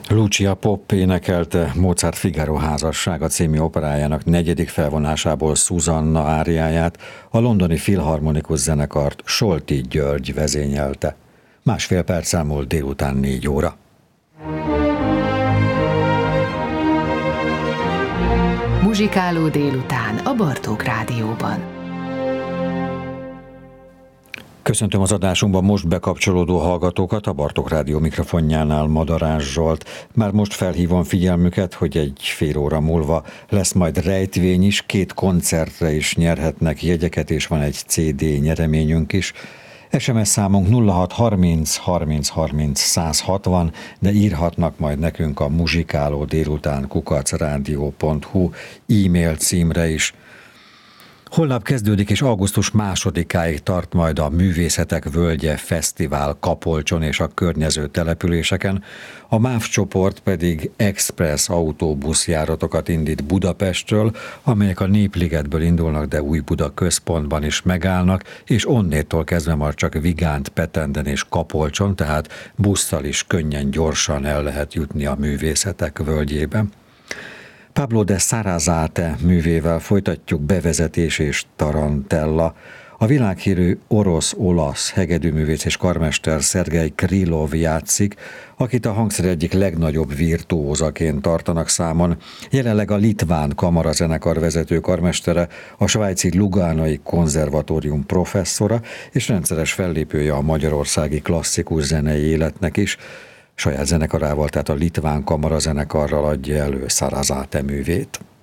Lucia Pop énekelte Mozart Figaro házassága című operájának 4. felvonásából Susanna áriáját, a londoni Filharmonikus zenekart Solti György vezényelte. 1,5 perccel múlt délután 4 óra. Muzsikáló délután a Bartók Rádióban. Köszöntöm az adásunkban most bekapcsolódó hallgatókat, a Bartók Rádió mikrofonjánál Madarás Zsolt. Már most felhívom figyelmüket, hogy egy fél óra múlva lesz majd rejtvény is, 2 koncertre is nyerhetnek jegyeket, és van egy CD nyereményünk is. SMS számunk 0630 30 30 160, de írhatnak majd nekünk a muzsikáló délután @radio.hu e-mail címre is. Holnap kezdődik, és augusztus 2-áig tart majd a Művészetek Völgye Fesztivál Kapolcson és a környező településeken. A MÁV csoport pedig express autóbuszjáratokat indít Budapestről, amelyek a Népligetből indulnak, de Újbuda központban is megállnak, és onnétól kezdve már csak Vigánt, Petenden és Kapolcson, tehát busszal is könnyen, gyorsan el lehet jutni a Művészetek Völgyébe. Pablo de Sarasate művével folytatjuk Bevezetés és Tarantella. A világhírű orosz-olasz hegedűművész és karmester Szergej Krylov játszik, akit a hangszer egyik legnagyobb virtuózaként tartanak számon. Jelenleg a litván kamarazenekar vezető karmestere, a svájci Lugánai konzervatórium professzora, és rendszeres fellépője a magyarországi klasszikus zenei életnek is. Saját zenekarával, tehát a litván kamarazenekarral adja elő Sarasate művét.